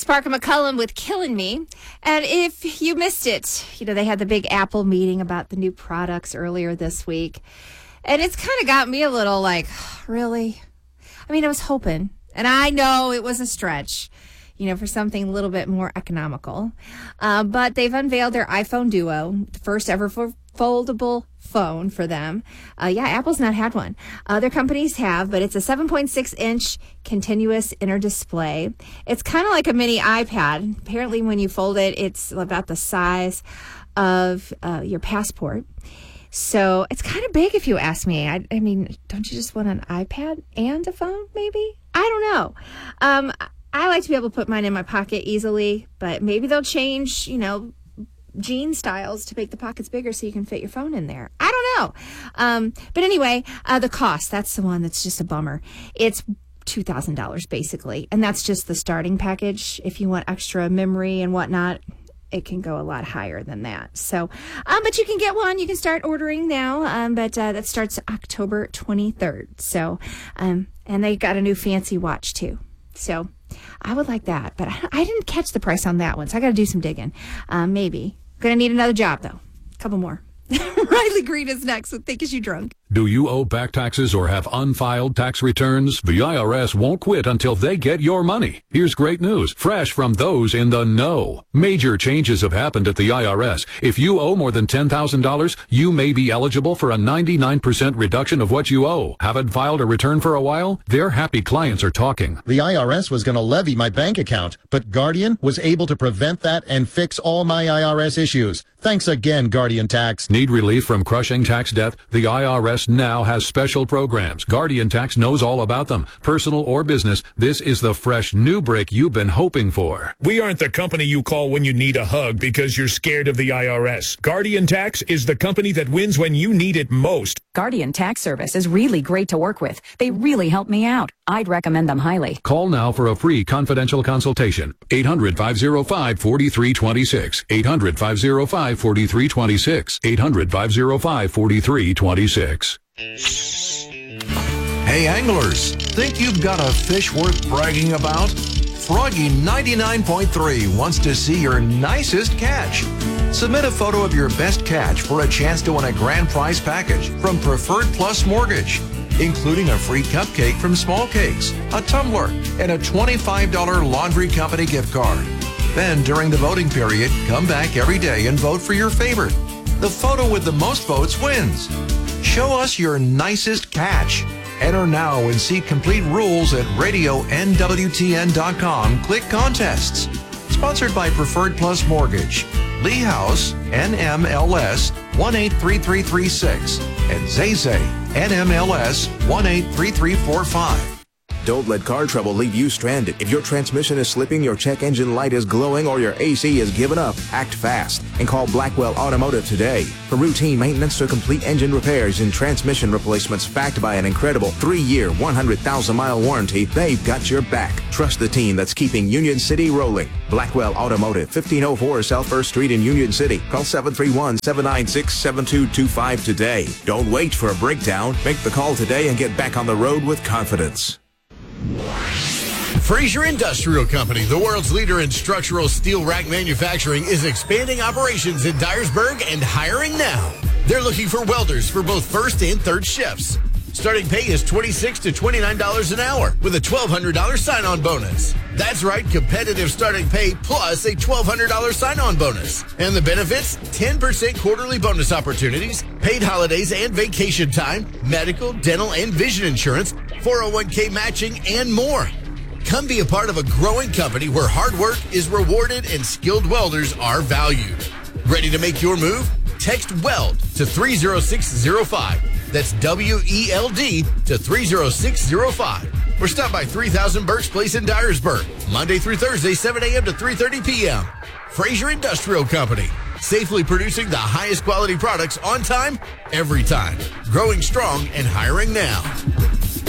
Parker McCullum with Killing Me. And if you missed it, they had the big Apple meeting about the new products earlier this week. And it's kind of got me a little like, really? I mean, I was hoping, and I know it was a stretch, for something a little bit more economical. But they've unveiled their iPhone Duo, the first ever foldable phone for them. Apple's not had one. Other companies have, but it's a 7.6-inch continuous inner display. It's kind of like a mini iPad. Apparently, when you fold it, it's about the size of your passport. So it's kind of big, if you ask me. I mean, don't you just want an iPad and a phone, maybe? I don't know. I like to be able to put mine in my pocket easily, but maybe they'll change, jean styles to make the pockets bigger so you can fit your phone in there. I don't know. But anyway, the cost, that's the one that's just a bummer. It's $2,000 basically, and that's just the starting package. If you want extra memory and whatnot, it can go a lot higher than that. So, but you can get one. You can start ordering now, but that starts October 23rd. So, and they got a new fancy watch too. So I would like that, but I didn't catch the price on that one, so I got to do some digging. Maybe. Going to need another job, though. A couple more. Riley Green is next with Think Is You Drunk. Do you owe back taxes or have unfiled tax returns? The IRS won't quit until they get your money. Here's great news, fresh from those in the know. Major changes have happened at the IRS. If you owe more than $10,000, you may be eligible for a 99% reduction of what you owe. Haven't filed a return for a while? Their happy clients are talking. The IRS was going to levy my bank account, but Guardian was able to prevent that and fix all my IRS issues. Thanks again, Guardian Tax. Need relief from crushing tax debt? The IRS now has special programs. Guardian Tax knows all about them. Personal or business, this is the fresh new break you've been hoping for. We aren't the company you call when you need a hug because you're scared of the IRS. Guardian Tax is the company that wins when you need it most. Guardian Tax Service is really great to work with. They really help me out. I'd recommend them highly. Call now for a free confidential consultation. 800-505-4326. 800-505-4326. 800-505-4326. Hey anglers, think you've got a fish worth bragging about? Froggy 99.3 wants to see your nicest catch. Submit a photo of your best catch for a chance to win a grand prize package from Preferred Plus Mortgage, including a free cupcake from Small Cakes, a tumbler, and a $25 laundry company gift card. Then, during the voting period, come back every day and vote for your favorite. The photo with the most votes wins. Show us your nicest catch. Enter now and see complete rules at radionwtn.com. Click Contests. Sponsored by Preferred Plus Mortgage, Lee House, NMLS 183336, and Zay NMLS 183345. Don't let car trouble leave you stranded. If your transmission is slipping, your check engine light is glowing, or your AC is giving up, act fast and call Blackwell Automotive today. For routine maintenance to complete engine repairs and transmission replacements backed by an incredible 3-year, 100,000-mile warranty, they've got your back. Trust the team that's keeping Union City rolling. Blackwell Automotive, 1504 South 1st Street in Union City. Call 731-796-7225 today. Don't wait for a breakdown. Make the call today and get back on the road with confidence. Fraser Industrial Company, the world's leader in structural steel rack manufacturing, is expanding operations in Dyersburg and hiring now. They're looking for welders for both first and third shifts. Starting pay is $26 to $29 an hour with a $1,200 sign-on bonus. That's right, competitive starting pay plus a $1,200 sign-on bonus. And the benefits, 10% quarterly bonus opportunities, paid holidays and vacation time, medical, dental, and vision insurance, 401k matching, and more. Come be a part of a growing company where hard work is rewarded and skilled welders are valued. Ready to make your move? Text WELD to 30605. That's WELD to 30605. Or stop by 3000 Burks Place in Dyersburg, Monday through Thursday, 7 a.m. to 3:30 p.m. Fraser Industrial Company, safely producing the highest quality products on time, every time. Growing strong and hiring now.